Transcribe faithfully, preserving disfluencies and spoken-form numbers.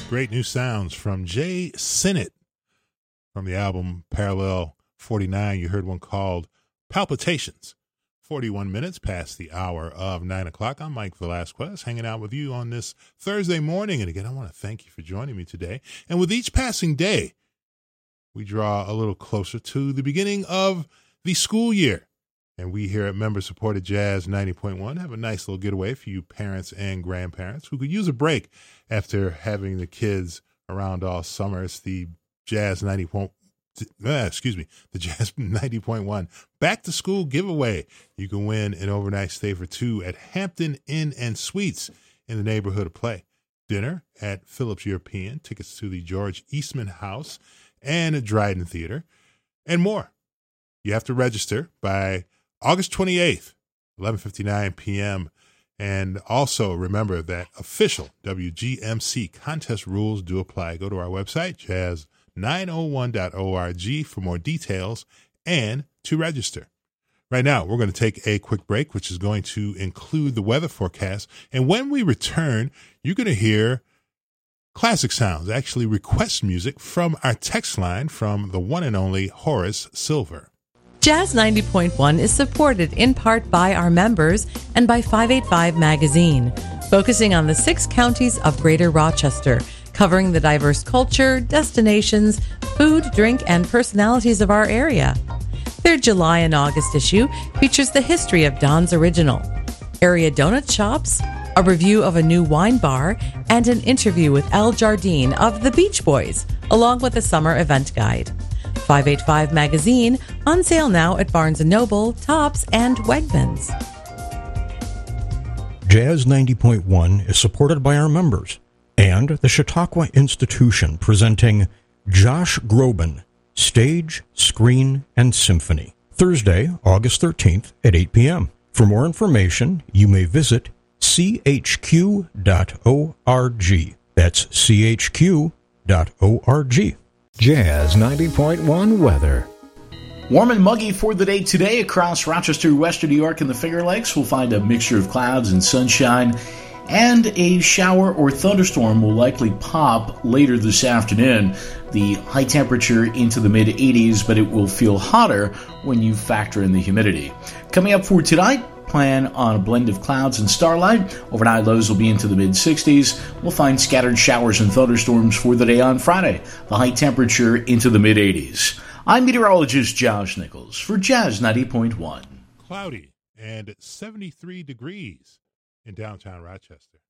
Great new sounds from Jay Sinnott from the album Parallel forty-nine. You heard one called Palpitations. forty-one minutes past the hour of nine o'clock. I'm Mike Velasquez, hanging out with you on this Thursday morning. And again, I want to thank you for joining me today. And with each passing day, we draw a little closer to the beginning of the school year. And we here at Member-Supported Jazz ninety point one have a nice little getaway for you parents and grandparents who could use a break after having the kids around all summer. It's the Jazz ninety point one, uh, excuse me, the Jazz ninety point one Back to School giveaway. You can win an overnight stay for two at Hampton Inn and Suites in the neighborhood of Play. Dinner at Phillips European, tickets to the George Eastman House and Dryden Theater, and more. You have to register by August twenty-eighth, eleven fifty-nine p.m. And also remember that official W G M C contest rules do apply. Go to our website, jazz nine oh one dot org, for more details and to register. Right now, we're going to take a quick break, which is going to include the weather forecast. And when we return, you're going to hear classic sounds, actually request music from our text line from the one and only Horace Silver. Jazz ninety point one is supported in part by our members and by five eighty-five Magazine, focusing on the six counties of Greater Rochester, covering the diverse culture, destinations, food, drink, and personalities of our area. Their July and August issue features the history of Don's Original, area donut shops, a review of a new wine bar, and an interview with Al Jardine of the Beach Boys, along with a summer event guide. five eighty-five Magazine, on sale now at Barnes and Noble, Tops, and Wegmans. Jazz ninety point one is supported by our members and the Chautauqua Institution, presenting Josh Groban, Stage, Screen, and Symphony, Thursday, August thirteenth at eight p.m. For more information, you may visit c h q dot org. That's c h q dot org. Jazz ninety point one weather. Warm and muggy for the day today across Rochester, Western New York, and the Finger Lakes. We'll find a mixture of clouds and sunshine, and a shower or thunderstorm will likely pop later this afternoon. The high temperature into the mid eighties, but it will feel hotter when you factor in the humidity. Coming up for tonight, plan on a blend of clouds and starlight. Overnight lows will be into the mid sixties. We'll find scattered showers and thunderstorms for the day on Friday. The high temperature into the mid eighties. I'm meteorologist Josh Nichols for Jazz ninety point one. Cloudy and seventy-three degrees in downtown Rochester.